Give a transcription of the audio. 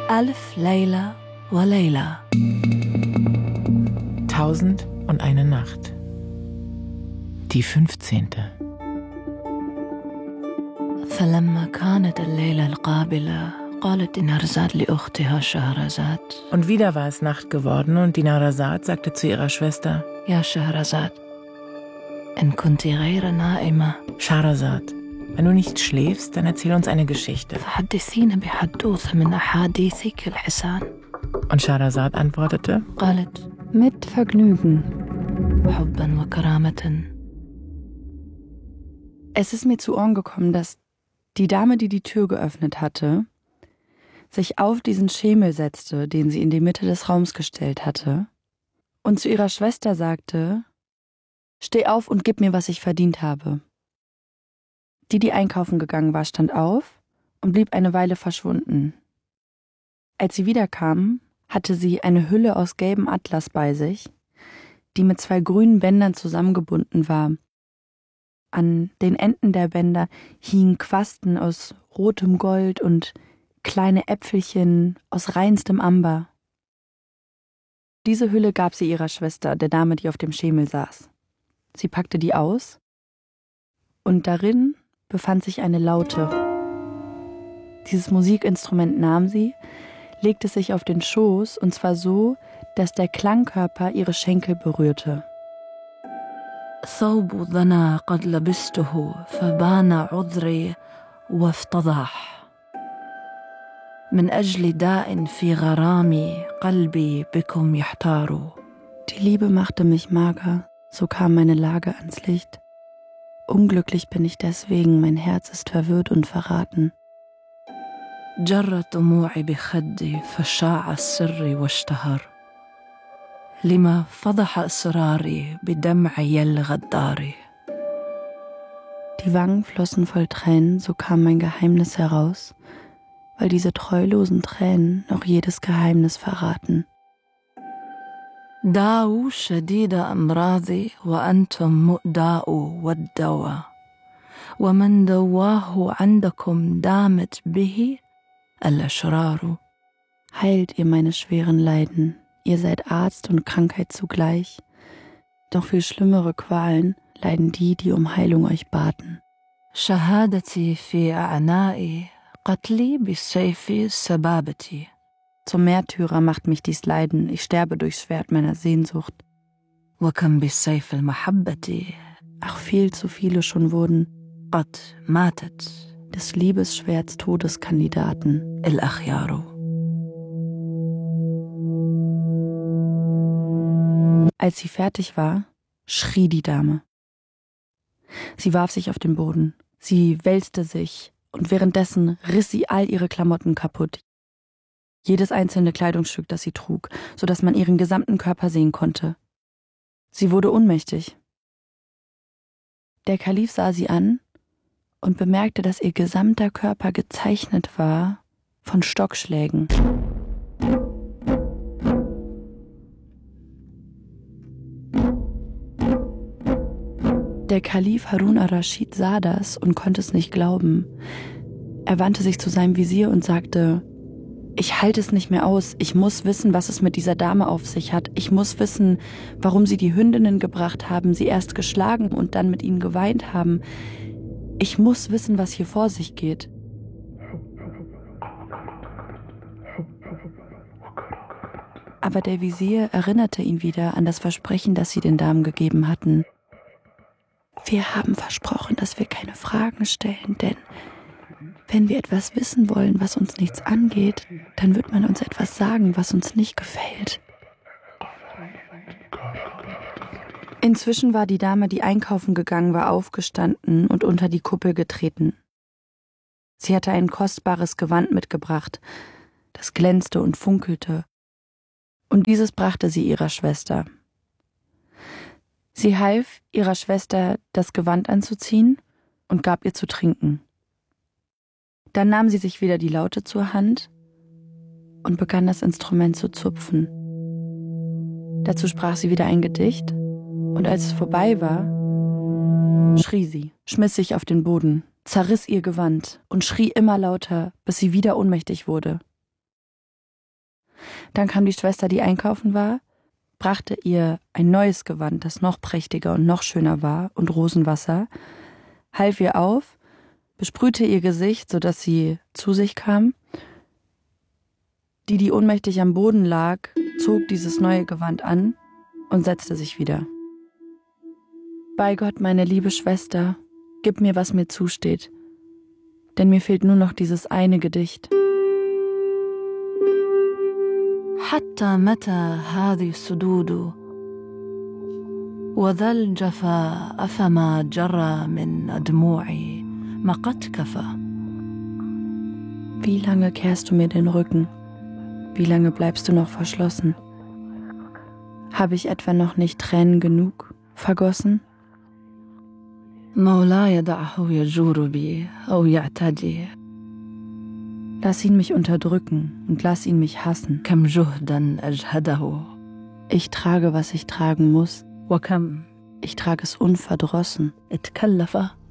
ألف ليلة وليلة. 1001 Nacht. Die 15. فلما كانت الليلة القابلة قالت دينارزاد لأختها شهرزاد. Und wieder war es Nacht geworden und Dinarzad sagte zu ihrer Schwester: يا شهرزاد إن كنت غير نائمة Schahrazad, wenn du nicht schläfst, dann erzähl uns eine Geschichte. فحدثينا بحدوثة من أحاديثك الحسان. Und Schahrazad antwortete: قالت Mit Vergnügen. حبا وكرامة. Es ist mir zu Ohren gekommen, dass die Dame, die die Tür geöffnet hatte, sich auf diesen Schemel setzte, den sie in die Mitte des Raums gestellt hatte, und zu ihrer Schwester sagte: Steh auf und gib mir, was ich verdient habe. Die einkaufen gegangen war, stand auf und blieb eine Weile verschwunden. Als sie wiederkam, hatte sie eine Hülle aus gelbem Atlas bei sich, die mit 2 grünen Bändern zusammengebunden war. An den Enden der Bänder hingen Quasten aus rotem Gold und kleine Äpfelchen aus reinstem Amber. Diese Hülle gab sie ihrer Schwester, der Dame, die auf dem Schemel saß. Sie packte die aus, und darin befand sich eine Laute. Dieses Musikinstrument nahm sie, legte sich auf den Schoß, und zwar so, dass der Klangkörper ihre Schenkel berührte. ثوب ظنا قد لبسته فبان عذري وافتضح من أجل داء في غرامي قلبي بكم يحتار. Die Liebe machte mich mager, so kam meine Lage ans Licht. Unglücklich bin ich deswegen, mein Herz ist verwirrt und verraten. جرت دموعي بخدي فشاع السر واشتهر لما فضح إصراري بدمعي الغدار. Die Wangen flossen voll Tränen, so kam mein Geheimnis heraus, weil diese treulosen Tränen noch jedes Geheimnis verraten. داو شديد أمراضي وأنتم مؤداء والدواء ومن دواه عندكم دامت به الأشرار. Heilt ihr meine schweren Leiden, ihr seid Arzt und Krankheit zugleich. Doch viel schlimmere Qualen leiden die, die um Heilung euch baten. شهادتي في أعنائي قتلي بالسيف سبابتي. Zum Märtyrer macht mich dies Leiden, ich sterbe durchs Schwert meiner Sehnsucht. وكم بالسيف المحبة. Ach, viel zu viele schon wurden قد ماتت des Liebesschwerts Todeskandidaten. الأخيار. Als sie fertig war, schrie die Dame. Sie warf sich auf den Boden, sie wälzte sich, und währenddessen riss sie all ihre Klamotten kaputt. Jedes einzelne Kleidungsstück, das sie trug, sodass man ihren gesamten Körper sehen konnte. Sie wurde ohnmächtig. Der Kalif sah sie an und bemerkte, dass ihr gesamter Körper gezeichnet war von Stockschlägen. Der Kalif Harun ar-Raschid sah das und konnte es nicht glauben. Er wandte sich zu seinem Visier und sagte: Ich halte es nicht mehr aus. Ich muss wissen, was es mit dieser Dame auf sich hat. Ich muss wissen, warum sie die Hündinnen gebracht haben, sie erst geschlagen und dann mit ihnen geweint haben. Ich muss wissen, was hier vor sich geht. Aber der Visier erinnerte ihn wieder an das Versprechen, das sie den Damen gegeben hatten. Wir haben versprochen, dass wir keine Fragen stellen, denn wenn wir etwas wissen wollen, was uns nichts angeht, dann wird man uns etwas sagen, was uns nicht gefällt. Inzwischen war die Dame, die einkaufen gegangen war, aufgestanden und unter die Kuppel getreten. Sie hatte ein kostbares Gewand mitgebracht, das glänzte und funkelte, und dieses brachte sie ihrer Schwester. Sie half ihrer Schwester, das Gewand anzuziehen und gab ihr zu trinken. Dann nahm sie sich wieder die Laute zur Hand und begann das Instrument zu zupfen. Dazu sprach sie wieder ein Gedicht, und als es vorbei war, schrie sie, schmiss sich auf den Boden, zerriss ihr Gewand und schrie immer lauter, bis sie wieder ohnmächtig wurde. Dann kam die Schwester, die einkaufen war, brachte ihr ein neues Gewand, das noch prächtiger und noch schöner war, und Rosenwasser, half ihr auf, besprühte ihr Gesicht, sodass sie zu sich kam. Die ohnmächtig am Boden lag, zog dieses neue Gewand an und setzte sich wieder. Bei Gott, meine liebe Schwester, gib mir, was mir zusteht, denn mir fehlt nur noch dieses eine Gedicht. حتى متى هذه السدود وذا الجفا أفما جرى من دموعي ما قد كفى. Wie lange kehrst du mir den Rücken? Wie lange bleibst du noch verschlossen? Habe ich etwa noch nicht Tränen genug vergossen? مولاي دعه يجور بي أو يعتدي. Lass ihn mich unterdrücken und lass ihn mich hassen. كم جهدا أجهده. Ich trage, was ich tragen muss. وكم Ich trage es unverdrossen. اتكلف